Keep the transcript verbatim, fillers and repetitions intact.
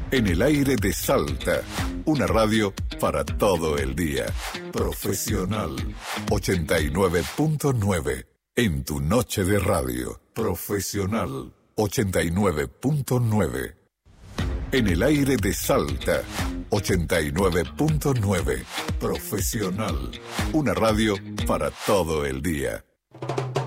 En el aire de Salta, una radio para todo el día. Profesional ochenta y nueve punto nueve. En tu noche de radio. Profesional ochenta y nueve punto nueve. En el aire de Salta, ochenta y nueve punto nueve. Profesional, una radio para todo el día.